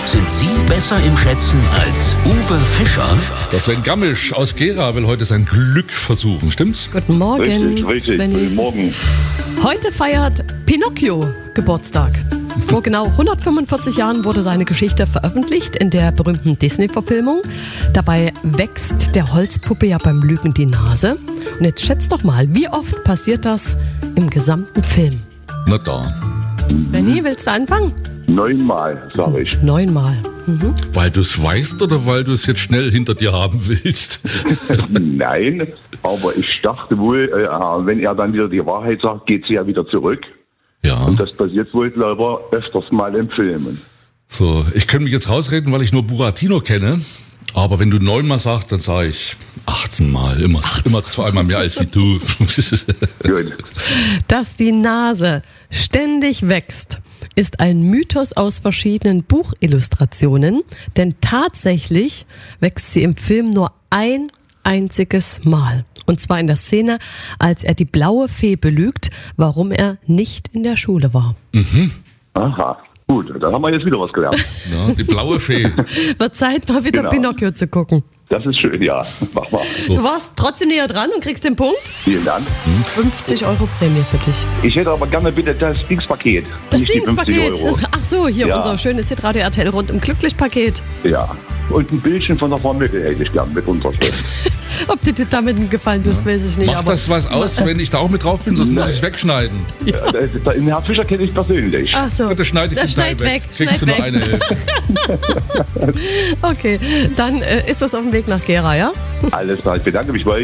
Sind Sie besser im Schätzen als Uwe Fischer? Der Sven Gammisch aus Gera will heute sein Glück versuchen, stimmt's? Guten Morgen, Richtig. Svenny. Guten Morgen. Heute feiert Pinocchio Geburtstag. Vor genau 145 Jahren wurde seine Geschichte veröffentlicht in der berühmten Disney-Verfilmung. Dabei wächst der Holzpuppe ja beim Lügen die Nase. Und jetzt schätzt doch mal, wie oft passiert das im gesamten Film? Na da. Svenny, willst du anfangen? 9-mal, sage ich. 9-mal. Weil du es weißt oder weil du es jetzt schnell hinter dir haben willst? Nein, aber ich dachte wohl, wenn er dann wieder die Wahrheit sagt, geht sie ja wieder zurück. Ja. Und das passiert wohl, glaube ich, öfters mal in Filmen. So, ich könnte mich jetzt rausreden, weil ich nur Buratino kenne. Aber wenn du 9-mal sagst, dann sage ich 18-mal. Immer 2-mal mehr als wie du. Gut. Dass die Nase ständig wächst, ist ein Mythos aus verschiedenen Buchillustrationen, denn tatsächlich wächst sie im Film nur ein einziges Mal. Und zwar in der Szene, als er die blaue Fee belügt, warum er nicht in der Schule war. Aha, gut, dann haben wir jetzt wieder was gelernt. Ja, die blaue Fee. Wird Zeit, mal wieder Genau. Pinocchio zu gucken. Das ist schön, ja. Mach mal. Du warst trotzdem näher dran und kriegst den Punkt. Vielen Dank. 50 Euro Prämie für dich. Ich hätte aber gerne bitte das Dingspaket. Das nicht die 50 Dingspaket. Euro. Ach so, hier Ja. unser schönes Hitradio RTL rundum Glücklich-Paket. Ja. Und ein Bildchen von der Frau Mittel hätte ich gern mit Unterschrift. Ob dir damit einen Gefallen tust, weiß ich nicht. Macht aber das was aus, wenn ich da auch mit drauf bin? Sonst muss ich wegschneiden. Den Herrn Fischer kenne ich persönlich. Ach so, Das schneide ich das den Teil schneid weg. Kriegst du Schneid nur weg. eine Hälfte. Okay, dann ist das auf dem Weg nach Gera, ja? Alles klar, ich bedanke mich bei euch.